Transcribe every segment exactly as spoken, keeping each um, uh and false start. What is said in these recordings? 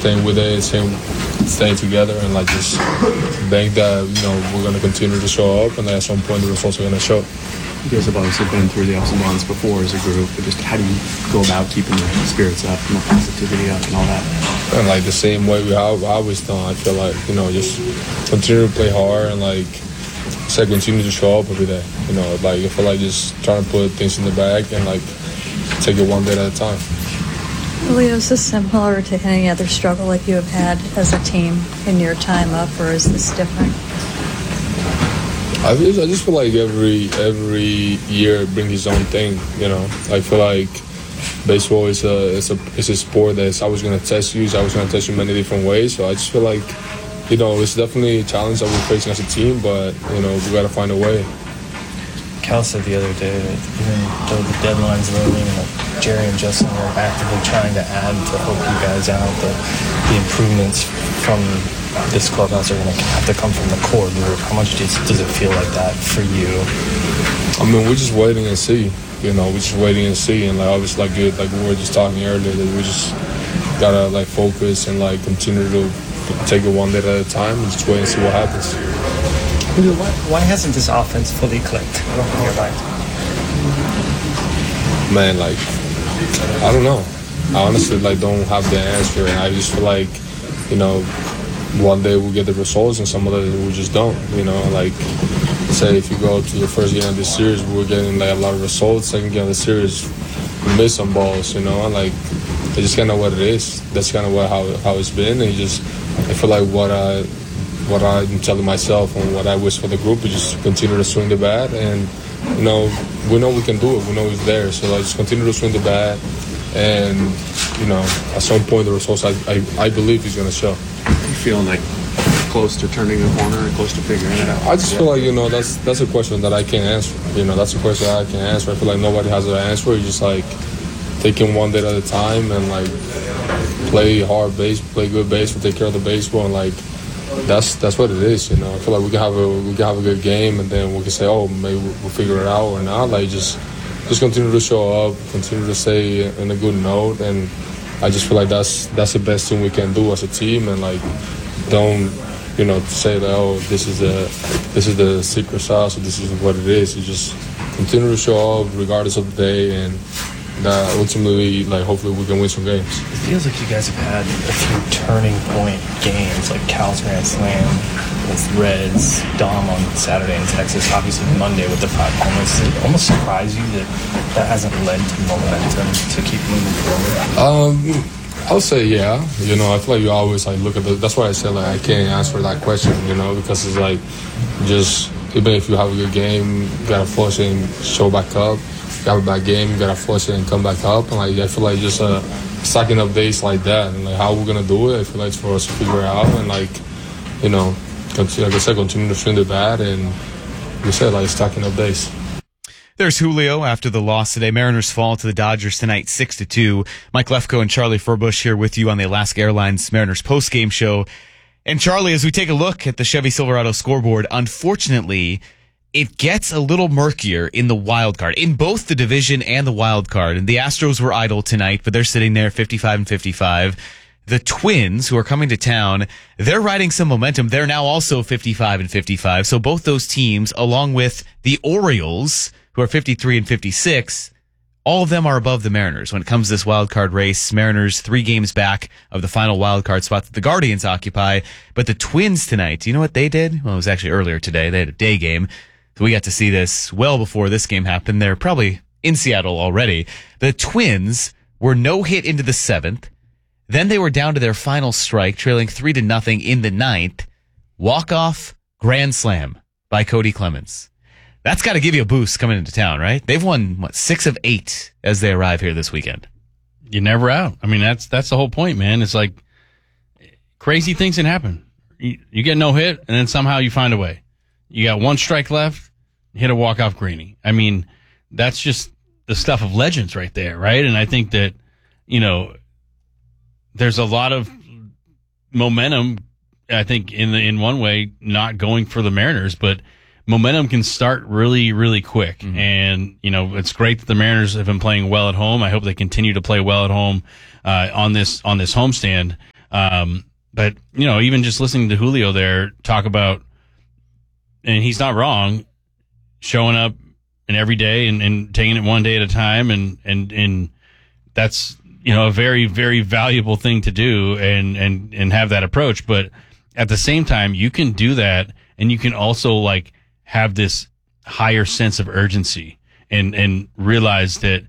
staying with it, staying, staying together, and like just think that you know we're gonna continue to show up, and at some point the results are gonna show. You guys have obviously been through the ups and downs before as a group, but just how do you go about keeping the spirits up and the positivity up and all that? And like the same way we have always done. I feel like you know just continue to play hard and like say continue to show up every day. You know, like I feel like just trying to put things in the bag and like take it one day at a time. Julio, is this similar to any other struggle that you have had as a team in your time up, or is this different? I just, I just feel like every every year brings its own thing, you know. I feel like baseball is a it's a it's a sport that's always going to test you. It's always going to test you in many different ways. So I just feel like, you know, it's definitely a challenge that we're facing as a team, but you know we got to find a way. Cal said the other day that even though the deadline's looming, that Jerry and Justin are actively trying to add to help you guys out. The, the improvements from this clubhouse are going to have to come from the core group. How much does, does it feel like that for you? I mean, we're just waiting and see. You know, we're just waiting and see. And like obviously, like good, like we were just talking earlier, that we just gotta like focus and like continue to take it one day at a time and just wait and see what happens. Why, why hasn't this offense fully clicked in your mind? Man, like I don't know. I honestly like don't have the answer, and I just feel like, you know, one day we'll get the results and some other we just don't, you know, like say if you go to the first game of the series, we were getting like a lot of results. Second game of the series, we missed some balls, you know, and like it's just kind of what it is. That's kind of what how how it's been, and just I feel like what I what I'm telling myself and what I wish for the group is just continue to swing the bat, and you know we know we can do it. We know it's there, so like just continue to swing the bat, and you know at some point the results I I, I believe is going to show. You feeling like close to turning the corner and close to figuring it out? I just feel like, you know, that's that's a question that I can't answer. You know, that's a question that I can't answer. I feel like nobody has an answer. You just like taking one day at a time and like play hard base, play good baseball, take care of the baseball, and like that's that's what it is. You know, I feel like we can have a we can have a good game, and then we can say, oh, maybe we'll figure it out or not. Like just just continue to show up, continue to stay in a good note, and I just feel like that's that's the best thing we can do as a team, and like don't, you know, say that, oh, this is the this is the secret sauce, or this is what it is. You just continue to show up regardless of the day, and that ultimately, like, hopefully we can win some games. It feels like you guys have had a few turning point games, like Cal's Grand Slam with Reds, Dom on Saturday in Texas, obviously Monday with the five homers. Does it almost surprise you that that hasn't led to momentum to keep moving forward? Um, I'll say yeah. You know, I feel like you always like look at the. That's why I said like I can't answer that question. You know, because it's like just even if you have a good game, you gotta flush it and show back up. You have a bad game, you gotta flush it and come back up. And like I feel like just uh, stacking up days like that, and like how we're gonna do it, I feel like it's for us to figure it out, and like you know, continue, like I said, continue to swing the bat, and like I said, like stacking up days. There's Julio after the loss today. Mariners fall to the Dodgers tonight, six to two. Mike Lefko and Charlie Furbush here with you on the Alaska Airlines Mariners postgame show. And Charlie, as we take a look at the Chevy Silverado scoreboard, unfortunately, it gets a little murkier in the wild card, in both the division and the wild card. And the Astros were idle tonight, but they're sitting there fifty-five and fifty-five. The Twins, who are coming to town, they're riding some momentum. They're now also fifty-five and fifty-five. So both those teams, along with the Orioles, who are fifty-three and fifty-six, all of them are above the Mariners. When it comes to this wild card race, Mariners three games back of the final wild card spot that the Guardians occupy. But the Twins tonight, do you know what they did? Well, it was actually earlier today. They had a day game. So we got to see this well before this game happened. They're probably in Seattle already. The Twins were no hit into the seventh. Then they were down to their final strike, trailing three to nothing in the ninth. Walk-off grand slam by Cody Clemens. That's got to give you a boost coming into town, right? They've won, what, six of eight as they arrive here this weekend. You're never out. I mean, that's that's the whole point, man. It's like crazy things can happen. You, you get no hit, and then somehow you find a way. You got one strike left, hit a walk-off greenie. I mean, that's just the stuff of legends right there, right? And I think that, you know, there's a lot of momentum, I think, in the, in one way, not going for the Mariners, but momentum can start really, really quick. Mm-hmm. And, you know, it's great that the Mariners have been playing well at home. I hope they continue to play well at home uh, on this on this homestand. Um, but, you know, even just listening to Julio there talk about, and he's not wrong, showing up and every day and, and taking it one day at a time. And, and, and that's, you know, a very, very valuable thing to do and, and, and have that approach. But at the same time, you can do that and you can also like have this higher sense of urgency and, and realize that,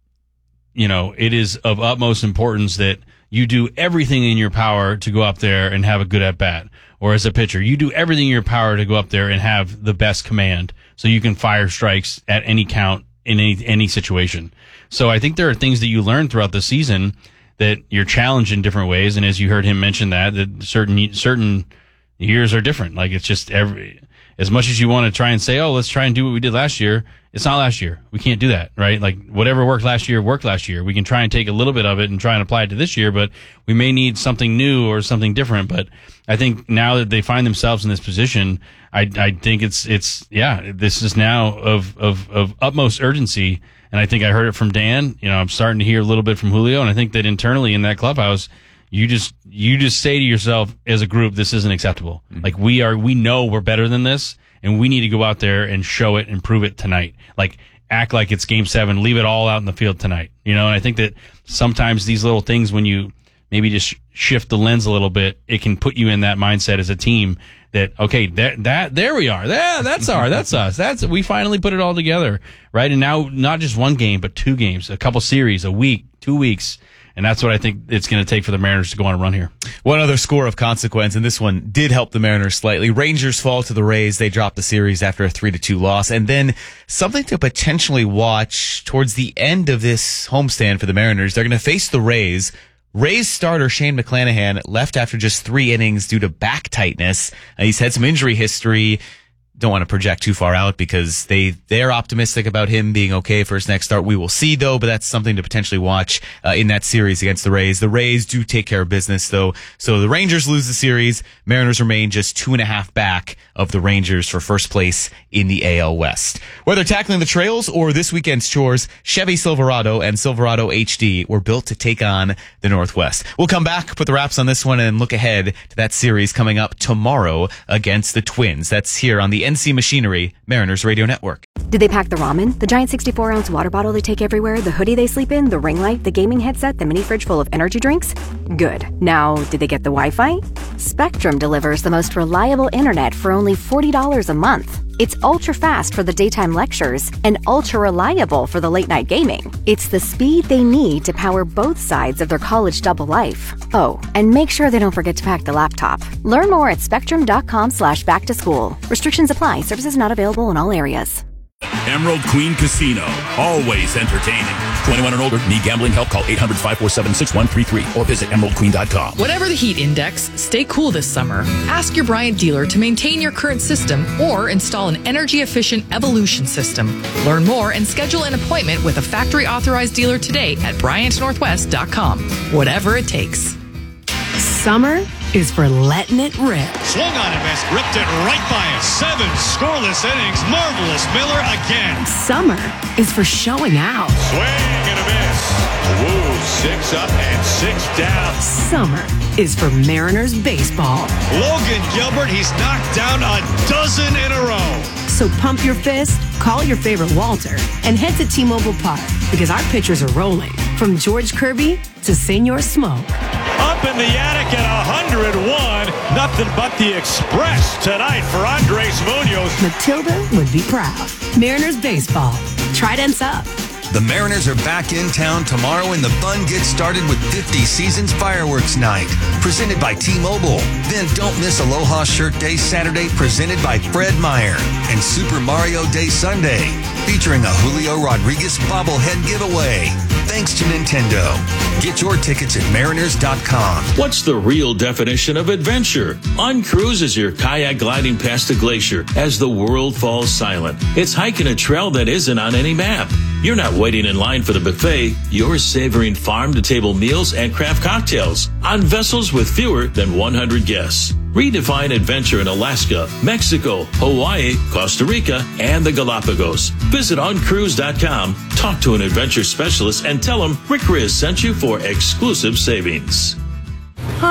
you know, it is of utmost importance that you do everything in your power to go up there and have a good at bat. Or as a pitcher, you do everything in your power to go up there and have the best command so you can fire strikes at any count in any, any situation. So I think there are things that you learn throughout the season that you're challenged in different ways. And as you heard him mention that, that certain, certain years are different. Like it's just every, as much as you want to try and say, oh, let's try and do what we did last year. It's not last year. We can't do that, right? Like whatever worked last year worked last year. We can try and take a little bit of it and try and apply it to this year, but we may need something new or something different. But I think now that they find themselves in this position, I, I think it's, it's, yeah, this is now of, of, of utmost urgency. And I think I heard it from Dan. You know, I'm starting to hear a little bit from Julio. And I think that internally in that clubhouse, you just, you just say to yourself as a group, this isn't acceptable. Mm-hmm. Like we are, we know we're better than this. And we need to go out there and show it and prove it tonight. Like, act like it's game seven, leave it all out in the field tonight. You know, and I think that sometimes these little things, when you maybe just shift the lens a little bit, it can put you in that mindset as a team that, okay, that, that, there we are. Yeah, that's our, that's us. That's, we finally put it all together, right? And now not just one game, but two games, a couple series, a week, two weeks. And that's what I think it's going to take for the Mariners to go on a run here. One other score of consequence, and this one did help the Mariners slightly. Rangers fall to the Rays. They drop the series after a three to two loss. And then something to potentially watch towards the end of this homestand for the Mariners. They're going to face the Rays. Rays starter Shane McClanahan left after just three innings due to back tightness. Uh, he's had some injury history. Don't want to project too far out because they, they're optimistic about him being okay for his next start. We will see though, but that's something to potentially watch uh, in that series against the Rays. The Rays do take care of business though. So the Rangers lose the series. Mariners remain just two and a half back of the Rangers for first place in the A L West. Whether tackling the trails or this weekend's chores, Chevy Silverado and Silverado H D were built to take on the Northwest. We'll come back, put the wraps on this one, and look ahead to that series coming up tomorrow against the Twins. That's here on the N C Machinery Mariners Radio Network. Did they pack the ramen? The giant sixty-four ounce water bottle they take everywhere? The hoodie they sleep in? The ring light? The gaming headset? The mini fridge full of energy drinks? Good. Now, did they get the Wi-Fi? Spectrum delivers the most reliable internet for only forty dollars a month. It's ultra-fast for the daytime lectures and ultra-reliable for the late-night gaming. It's the speed they need to power both sides of their college double life. Oh, and make sure they don't forget to pack the laptop. Learn more at spectrum.com slash back to school. Restrictions apply. Services not available in all areas. Emerald Queen Casino, always entertaining. twenty-one and older, need gambling help? Call eight hundred, five four seven, six one three three or visit emerald queen dot com. Whatever the heat index, stay cool this summer. Ask your Bryant dealer to maintain your current system or install an energy-efficient Evolution system. Learn more and schedule an appointment with a factory-authorized dealer today at bryant northwest dot com. Whatever it takes. Summer is for letting it rip. Swung on and missed, ripped it right by us. Seven scoreless innings. Marvelous Miller again. Summer is for showing out. Swing and a miss. Woo, six up and six down. Summer is for Mariners baseball. Logan Gilbert, he's knocked down a dozen in a row. So pump your fist, call your favorite Walter, and head to T-Mobile Park because our pitchers are rolling. From George Kirby to Senor Smoke. Up in the attic at one oh one. Nothing but the express tonight for Andres Munoz. Matilda would be proud. Mariners baseball. Trident's up. The Mariners are back in town tomorrow and the fun gets started with fifty Seasons Fireworks Night, presented by T-Mobile. Then don't miss Aloha Shirt Day Saturday, presented by Fred Meyer, and Super Mario Day Sunday, featuring a Julio Rodriguez bobblehead giveaway. Thanks to Nintendo. Get your tickets at mariners dot com. What's the real definition of adventure? Uncruise is your kayak gliding past a glacier as the world falls silent. It's hiking a trail that isn't on any map. You're not waiting in line for the buffet. You're savoring farm-to-table meals and craft cocktails on vessels with fewer than one hundred guests. Redefine adventure in Alaska, Mexico, Hawaii, Costa Rica, and the Galapagos. Visit uncruise dot com, talk to an adventure specialist, and tell them Rick Riz sent you for exclusive savings. Hon,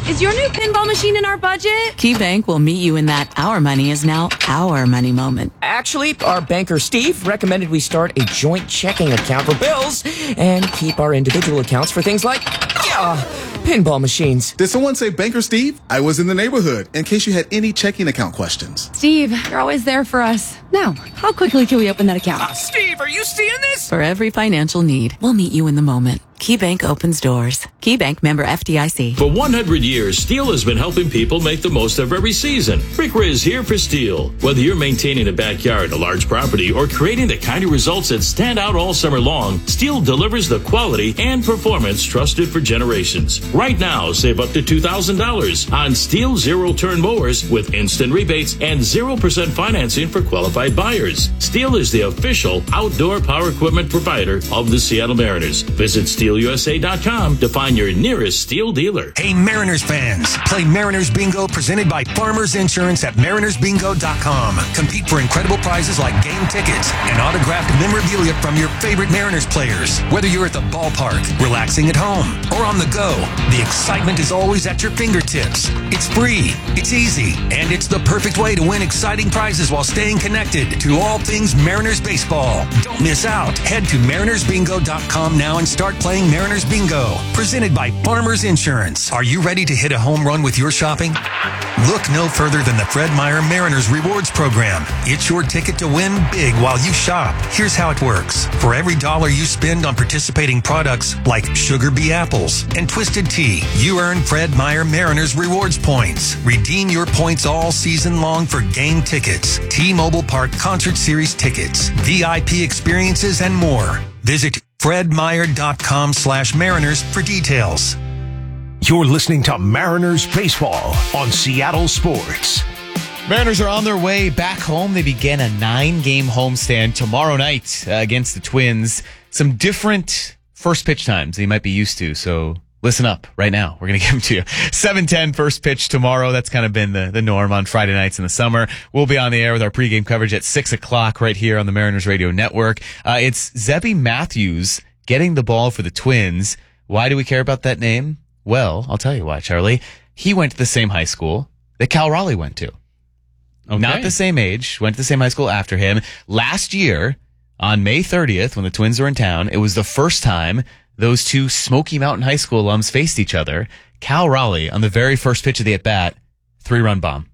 is your new pinball machine in our budget? KeyBank will meet you in that our money is now our money moment. Actually, our banker Steve recommended we start a joint checking account for bills and keep our individual accounts for things like, yeah, pinball machines. Did someone say Banker Steve? I was in the neighborhood in case you had any checking account questions. Steve, you're always there for us. Now, how quickly can we open that account? Uh, Steve, are you seeing this? For every financial need, we'll meet you in the moment. KeyBank opens doors. KeyBank, member F D I C. For one hundred years, Steel has been helping people make the most of every season. Rick Riz here for Steel. Whether you're maintaining a backyard, a large property, or creating the kind of results that stand out all summer long, Steel delivers the quality and performance trusted for generations. Right now, save up to two thousand dollars on Steel zero-turn mowers with instant rebates and zero percent financing for qualified buyers. Steel is the official outdoor power equipment provider of the Seattle Mariners. Visit steel u s a dot com to find your nearest Steel dealer. Hey, Mariners fans, play Mariners Bingo presented by Farmers Insurance at mariners bingo dot com. Compete for incredible prizes like game tickets and autographed memorabilia from your favorite Mariners players. Whether you're at the ballpark, relaxing at home, or on the go, the excitement is always at your fingertips. It's free, it's easy, and it's the perfect way to win exciting prizes while staying connected to all things Mariners baseball. Don't miss out. Head to mariners bingo dot com now and start playing Mariners Bingo, presented by Farmers Insurance. Are you ready to hit a home run with your shopping? Look no further than the Fred Meyer Mariners Rewards Program. It's your ticket to win big while you shop. Here's how it works. For every dollar you spend on participating products like Sugar Bee Apples and Twisted Tea, you earn Fred Meyer Mariners Rewards points. Redeem your points all season long for game tickets, T-Mobile Park Concert Series tickets, V I P experiences, and more. Visit fred meyer dot com slash mariners for details. You're listening to Mariners Baseball on Seattle Sports. Mariners are on their way back home. They begin a nine-game homestand tomorrow night uh, against the Twins. Some different first pitch times that you might be used to, so listen up right now. We're going to give them to you. seven ten first pitch tomorrow. That's kind of been the, the norm on Friday nights in the summer. We'll be on the air with our pregame coverage at six o'clock right here on the Mariners Radio Network. Uh, it's Zebby Matthews getting the ball for the Twins. Why do we care about that name? Well, I'll tell you why, Charlie. He went to the same high school that Cal Raleigh went to. Okay. Not the same age, went to the same high school after him. Last year, on May thirtieth, when the Twins were in town, it was the first time those two Smoky Mountain High School alums faced each other. Cal Raleigh, on the very first pitch of the at-bat, three-run bomb.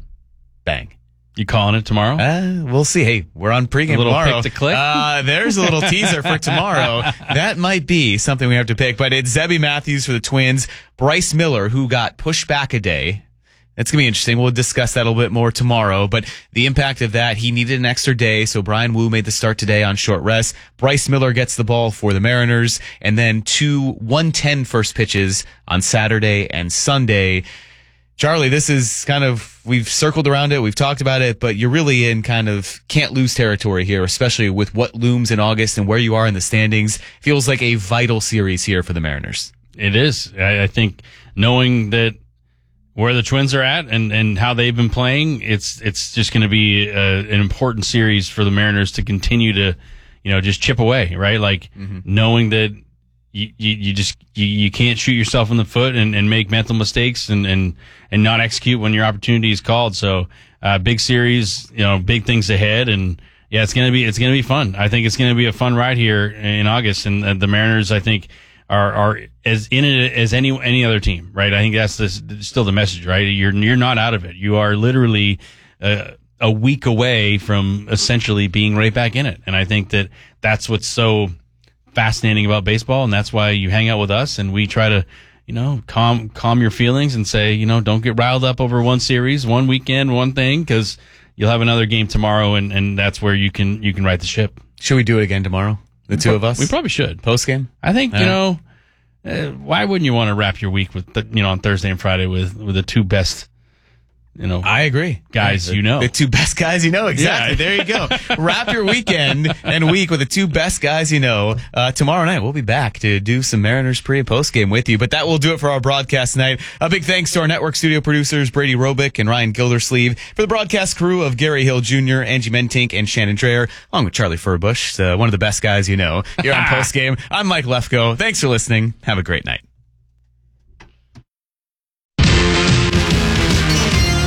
Bang. You calling it tomorrow? Uh, we'll see. Hey, we're on pregame a little tomorrow. Pick to click? Uh, there's a little teaser for tomorrow. That might be something we have to pick, but it's Zebby Matthews for the Twins. Bryce Miller, who got pushed back a day. That's going to be interesting. We'll discuss that a little bit more tomorrow, but the impact of that, he needed an extra day, so Brian Wu made the start today on short rest. Bryce Miller gets the ball for the Mariners, and then two one ten first pitches on Saturday and Sunday. Charlie, this is kind of, we've circled around it, we've talked about it, but you're really in kind of can't lose territory here, especially with what looms in August and where you are in the standings. Feels like a vital series here for the Mariners. It is. I, I think knowing that where the Twins are at and, and how they've been playing, it's it's just going to be a, an important series for the Mariners to continue to, you know, just chip away, right? Like mm-hmm. knowing that you, you, you just you, you can't shoot yourself in the foot and, and make mental mistakes and, and, and not execute when your opportunity is called. So uh, big series, you know, big things ahead, and yeah, it's gonna be it's gonna be fun. I think it's gonna be a fun ride here in August, and uh, the Mariners, I think, are are as in it as any any other team, right? I think that's the, still the message, right? You're you're not out of it. You are literally uh, a week away from essentially being right back in it, and I think that that's what's so fascinating about baseball, and that's why you hang out with us, and we try to, you know, calm calm your feelings and say, you know, don't get riled up over one series, one weekend, one thing, because you'll have another game tomorrow, and, and that's where you can you can right the ship. Should we do it again tomorrow? The two of us? We probably should. Post game? I think, you uh, know, uh, why wouldn't you want to wrap your week with, the, you know, on Thursday and Friday with, with the two best, you know, I agree. Guys, yeah, the, you know. The two best guys you know. Exactly. Yeah. There you go. Wrap your weekend and week with the two best guys you know. Uh, tomorrow night, we'll be back to do some Mariners pre and post game with you. But that will do it for our broadcast tonight. A big thanks to our network studio producers, Brady Robick and Ryan Gildersleeve. For the broadcast crew of Gary Hill Junior, Angie Mentink, and Shannon Dreher, along with Charlie Furbush, uh, one of the best guys you know. Here on Post Game, I'm Mike Lefko. Thanks for listening. Have a great night.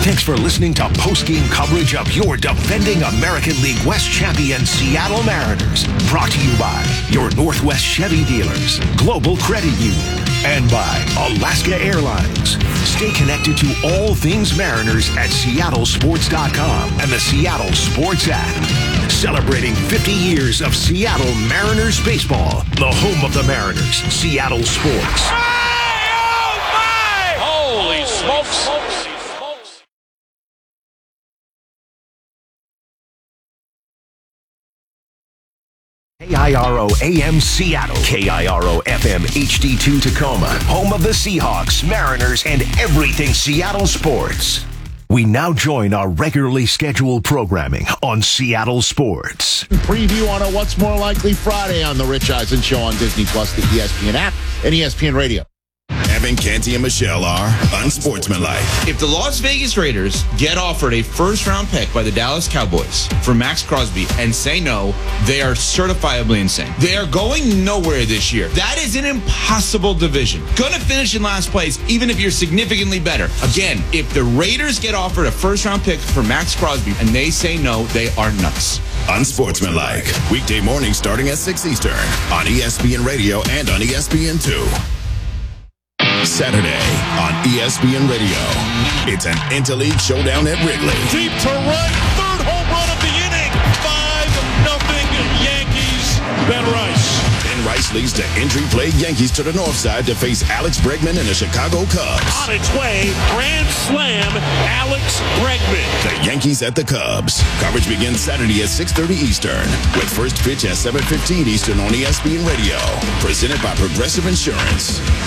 Thanks for listening to post-game coverage of your defending American League West champion Seattle Mariners. Brought to you by your Northwest Chevy dealers, Global Credit Union, and by Alaska Airlines. Stay connected to all things Mariners at Seattle Sports dot com and the Seattle Sports app. Celebrating fifty years of Seattle Mariners baseball, the home of the Mariners, Seattle Sports. Holy smokes! K I R O A M Seattle, K I R O F M H D two Tacoma, home of the Seahawks, Mariners, and everything Seattle sports. We now join our regularly scheduled programming on Seattle Sports. Preview on a What's More Likely Friday on The Rich Eisen Show on Disney Plus, the E S P N app, and E S P N Radio. Evan, Canty, and Michelle are unsportsmanlike. If the Las Vegas Raiders get offered a first-round pick by the Dallas Cowboys for Max Crosby and say no, they are certifiably insane. They are going nowhere this year. That is an impossible division. Going to finish in last place, even if you're significantly better. Again, if the Raiders get offered a first-round pick for Max Crosby and they say no, they are nuts. Unsportsmanlike. Weekday mornings starting at six Eastern on E S P N Radio and on E S P N two. Saturday on E S P N Radio. It's an interleague showdown at Wrigley. Deep to right, third home run of the inning. five nothing Yankees. Ben Rice. Ben Rice leads the injury-plagued Yankees to the north side to face Alex Bregman and the Chicago Cubs. On its way, grand slam, Alex Bregman. The Yankees at the Cubs. Coverage begins Saturday at six thirty Eastern with first pitch at seven fifteen Eastern on E S P N Radio. Presented by Progressive Insurance.